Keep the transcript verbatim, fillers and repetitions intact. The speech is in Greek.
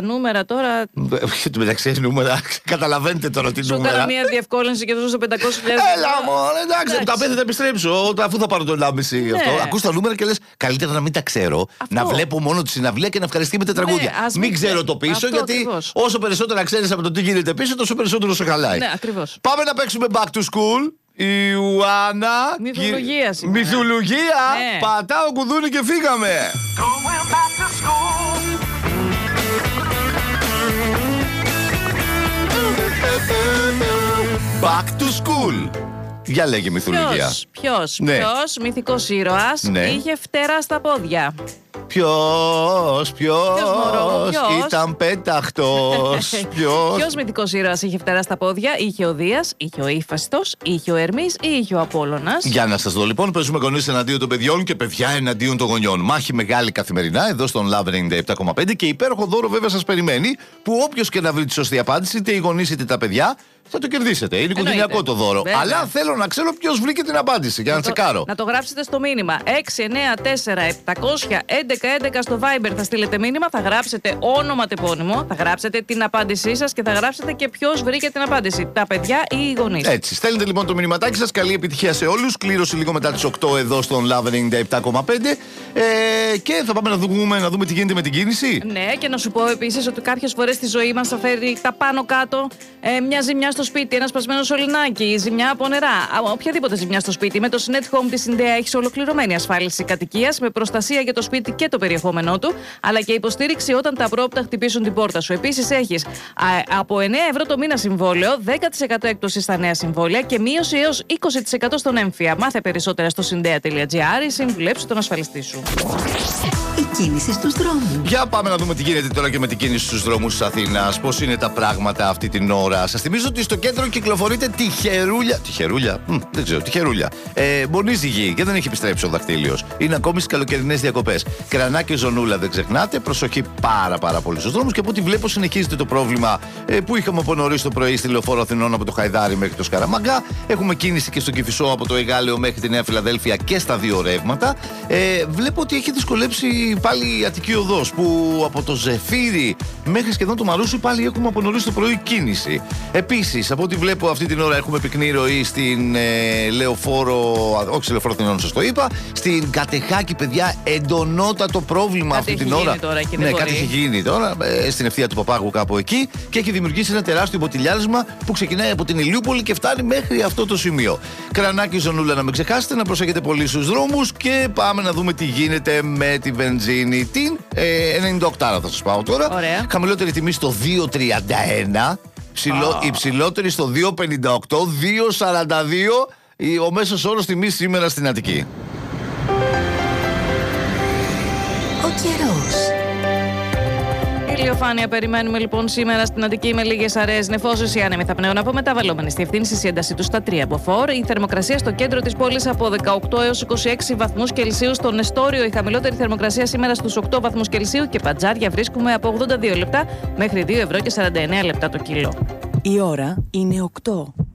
νούμερα τώρα. Του μεταξύ νούμερα, καταλαβαίνετε τώρα τι νούμερα. Σου έκανα μια διευκόλυνση και δώσα πεντακόσιες χιλιάδες. Έλα μου, εντάξει, τα πέντε θα επιστρέψω. Αφού θα πάρω το ενάμιση ναι. αυτό. Ακούς τα νούμερα και λες καλύτερα να μην τα ξέρω. Αυτό. Να βλέπω μόνο τη συναυλία και να ευχαριστεί με τα τραγούδια. Ναι, μην ξέρω το πίσω, αυτό γιατί ακριβώς. Όσο περισσότερα ξέρεις από το τι γίνεται πίσω, τόσο περισσότερο σε χαλάει. Ναι, ακριβώς. Πάμε να παίξουμε back to school. Η Ιουάννα. Μυθολογία σήμερα. Μυθολογία. Ναι. Πατάω κουδούνι και φύγαμε. Back to school. Για λέγε μυθολογία. Ποιος, ποιος, ναι. ποιος μυθικός ήρωας ναι. είχε φτερά στα πόδια. Ποιος, ποιος ήταν πέταχτος. Ποιος Ποιος μυθικός ήρωας είχε φτερά στα πόδια? Είχε ο Δίας, είχε ο Ήφαιστος, είχε ο Ερμής ή είχε ο Απόλλωνας? Για να σας δω λοιπόν, παίζουμε γονείς εναντίον των παιδιών και παιδιά εναντίον των γονιών. Μάχη μεγάλη καθημερινά εδώ στον Love ενενήντα επτά κόμμα πέντε και υπέροχο δώρο βέβαια σας περιμένει, που όποιος και να βρει τη σωστή απάντηση, είτε οι γονείς είτε τα παιδιά, θα το κερδίσετε. Είναι οικογενειακό το δώρο. Βέβαια. Αλλά θέλω να ξέρω ποιος βρήκε την απάντηση για να, να τσεκάρω. Να το γράψετε στο μήνυμα. έξι εννιά τέσσερα επτακόσια έντεκα έντεκα στο Viber θα στείλετε μήνυμα. Θα γράψετε όνομα τεπώνυμο. Θα γράψετε την απάντησή σας και θα γράψετε και ποιος βρήκε την απάντηση. Τα παιδιά ή οι γονείς. Έτσι. Στέλνετε λοιπόν το μηνυματάκι σας. Καλή επιτυχία σε όλους. Κλήρωση λίγο μετά τις οκτώ εδώ στον Love ενενήντα επτά κόμμα πέντε. Ε, και θα πάμε να δούμε, να δούμε τι γίνεται με την κίνηση. Ναι, και να σου πω επίσης ότι κάποιες φορές στη ζωή μας θα φέρει τα πάνω κάτω ε, μια ζημιά στο σπίτι, ένα σπασμένο σωληνάκι, ζημιά από νερά, οποιαδήποτε ζημιά στο σπίτι. Με το Synet Home της Συνδέα έχεις ολοκληρωμένη ασφάλιση κατοικίας με προστασία για το σπίτι και το περιεχόμενό του, αλλά και υποστήριξη όταν τα απρόοπτα χτυπήσουν την πόρτα σου. Επίσης έχεις α, από εννέα ευρώ το μήνα συμβόλαιο, δέκα τοις εκατό έκπτωση στα νέα συμβόλαια και μείωση έως είκοσι τοις εκατό στον έμφυα. Μάθε περισσότερα στο συντέα τελεία τζι άρ ή συμβουλέψου τον ασφαλιστή σου. Η κίνηση στους δρόμους. Για πάμε να δούμε τι γίνεται τώρα και με την κίνηση στους δρόμους της Αθήνας. Πώς είναι τα πράγματα αυτή την ώρα. Σας θυμίζω ότι στο κέντρο κυκλοφορείται τυχερούλια. Τυχερούλια, Μ, δεν ξέρω, τυχερούλια. Ε, Μπονίζει γη και δεν έχει επιστρέψει ο δακτύλιος. Είναι ακόμη στις καλοκαιρινές διακοπές. Κρανάκι Ζωνούλα δεν ξεχνάτε. Προσοχή πάρα πάρα πολύ στους δρόμους και από ό,τι βλέπω συνεχίζεται το πρόβλημα ε, που είχαμε από νωρίς το πρωί στη Λεωφόρο Αθηνών από το Χαϊδάρι μέχρι το Σκαραμαγκά. Έχουμε κίνηση και στο Κηφισό από το Εγάλεο μέχρι τη Νέα Φιλαδέλφια και στα δύο ρεύματα. Ε, βλέπω ότι έχει δυσκολέψει πάλι η Αττική Οδός που από το Ζεφύρι μέχρι σχεδόν το Μαρούσι πάλι έχουμε από νωρίς το πρωί κίνηση. Επίσης, από ό,τι βλέπω αυτή την ώρα έχουμε πυκνή ροή στην ε, Λεωφόρο, όχι στη Λεωφόρο Αθηνών, σας το είπα. Στην Κατεχάκη, παιδιά, εντονότατο πρόβλημα κάτι αυτή την ώρα. Τώρα και ναι, μπορεί. κάτι έχει γίνει τώρα ε, στην ευθεία του Παπάγου κάπου εκεί και έχει δημιουργήσει ένα τεράστιο μποτιλιάρισμα που ξεκινάει από την Ηλιούπολη και φτάνει μέχρι αυτό το σημείο. Κρανάκι Ζωνούλα, να μην ξεχάσετε, να προσέχετε πολύ στους δρόμους και πάμε να δούμε τι γίνεται με τη βενζίνη. Την ε, ενενήντα οκτώ θα σας πάω τώρα. Ωραία. Χαμηλότερη τιμή στο δύο τριάντα ένα. Ψηλό, oh. Υψηλότερη στο δύο πενήντα οκτώ, δύο σαράντα δύο ο μέσος όρος τιμής σήμερα στην Αττική. Ο καιρός. Ηλιοφάνεια περιμένουμε λοιπόν σήμερα στην Αττική με λίγες αραιές νεφώσεις ή άνεμοι θα πνέουν από μεταβαλλόμενη στη ευθύνη η ένταση του στα τρία μποφόρ. Η θερμοκρασία στο κέντρο της πόλης από δεκαοκτώ έως είκοσι έξι βαθμούς Κελσίου. Στο Νεστόριο η χαμηλότερη θερμοκρασία σήμερα στους οκτώ βαθμούς Κελσίου και Παντζάρια βρίσκουμε από ογδόντα δύο λεπτά μέχρι δύο ευρώ και σαράντα εννέα λεπτά το κιλό. Η ώρα είναι οκτώ.